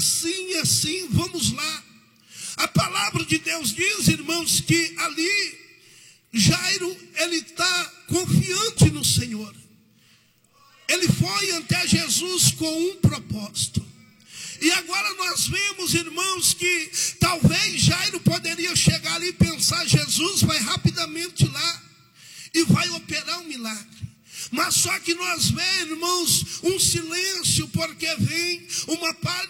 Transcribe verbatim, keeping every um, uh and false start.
assim e assim, vamos lá. A palavra de Deus diz, irmãos, que ali Jairo, ele está confiante no Senhor. Ele foi até Jesus com um propósito. E agora nós vemos, irmãos, que talvez Jairo poderia chegar ali e pensar: Jesus vai rapidamente lá e vai operar um milagre. Mas só que nós vemos, irmãos, um silêncio, porque vem uma parte